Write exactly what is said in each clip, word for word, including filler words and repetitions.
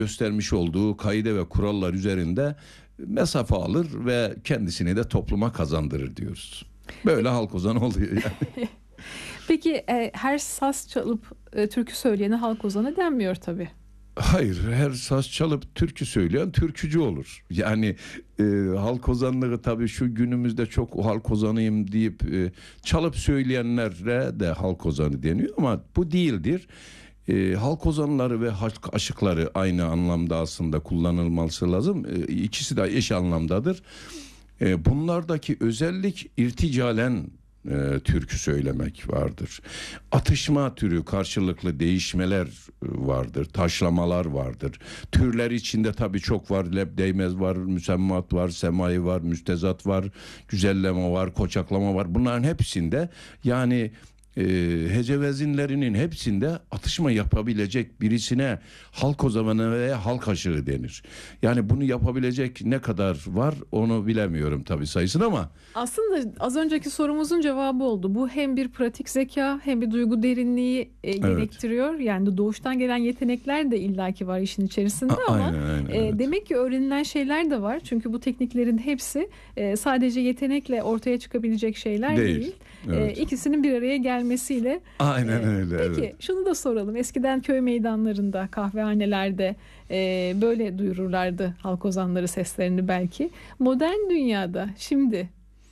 göstermiş olduğu kaide ve kurallar üzerinde mesafe alır ve kendisini de topluma kazandırır diyoruz. Böyle halk ozanı oluyor yani. Peki e, her saz çalıp e, türkü söyleyene halk ozanı denmiyor tabii. Hayır, her saz çalıp türkü söyleyen türkücü olur. Yani e, halk ozanlığı tabii şu günümüzde çok halk ozanıyım deyip e, çalıp söyleyenlere de halk ozanı deniyor ama bu değildir. E, halk ozanları ve halk aşıkları aynı anlamda aslında kullanılması lazım. E, ikisi de eş anlamdadır. E, bunlardaki özellik irticalen e, türkü söylemek vardır. Atışma türü karşılıklı değişmeler e, vardır. Taşlamalar vardır. Türler içinde tabii çok var. Leb değmez var, müsemmat var, semai var, müstezat var, güzelleme var, koçaklama var. Bunların hepsinde yani e, hecevezinlerinin hepsinde atışma yapabilecek birisine halk ozanı veya halk aşığı denir. Yani bunu yapabilecek ne kadar var onu bilemiyorum tabii sayısını ama. Aslında az önceki sorumuzun cevabı oldu. Bu hem bir pratik zeka hem bir duygu derinliği e, gerektiriyor. Evet. Yani doğuştan gelen yetenekler de illaki var işin içerisinde A- ama aynen, aynen, e, evet. demek ki öğrenilen şeyler de var. Çünkü bu tekniklerin hepsi e, sadece yetenekle ortaya çıkabilecek şeyler değil. değil. Evet. E, ikisinin bir araya gelmesiyle. Aynen e, öyle. Peki evet. şunu da soralım. Eskiden köy meydanlarında, kahvehanelerde e, böyle duyururlardı halk ozanları seslerini belki. Modern dünyada şimdi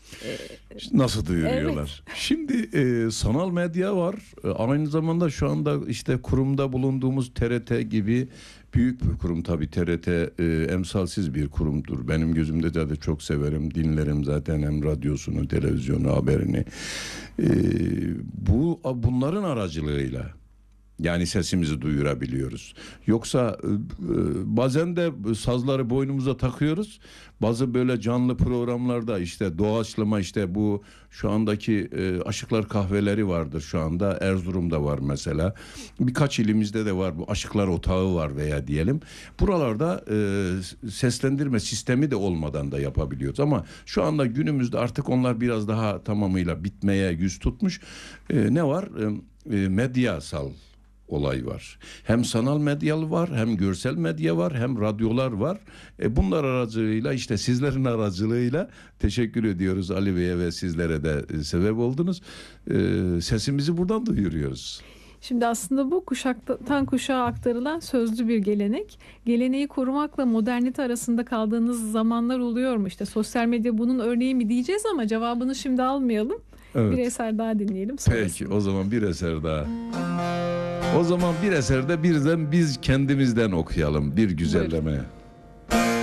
nasıl duyuruyorlar? Evet. Şimdi e, sanal medya var. E, aynı zamanda şu anda işte kurumda bulunduğumuz T R T gibi büyük bir kurum tabii. T R T e, emsalsiz bir kurumdur. Benim gözümde de, de çok severim. Dinlerim zaten hem radyosunu, televizyonu, haberini. E, bu bunların aracılığıyla yani sesimizi duyurabiliyoruz. Yoksa e, bazen de sazları boynumuza takıyoruz. Bazı böyle canlı programlarda işte doğaçlama işte bu şu andaki e, Aşıklar Kahveleri vardır şu anda. Erzurum'da var mesela. Birkaç ilimizde de var bu Aşıklar Otağı var veya diyelim. Buralarda e, seslendirme sistemi de olmadan da yapabiliyoruz. Ama şu anda günümüzde artık onlar biraz daha tamamıyla bitmeye yüz tutmuş. E, ne var? E, medyasal olay var. Hem sanal medyalı var, hem görsel medya var, hem radyolar var. E bunlar aracılığıyla işte sizlerin aracılığıyla teşekkür ediyoruz Ali Bey'e ve sizlere de e, sebep oldunuz. E, sesimizi buradan duyuruyoruz. Şimdi aslında bu kuşaktan kuşağa aktarılan sözlü bir gelenek. Geleneği korumakla modernite arasında kaldığınız zamanlar oluyor mu? İşte sosyal medya bunun örneği mi diyeceğiz ama cevabını şimdi almayalım. Evet. Bir eser daha dinleyelim sonrasında. Peki o zaman bir eser daha. O zaman bir eserde birden biz kendimizden okuyalım bir güzellemeye. Buyurun.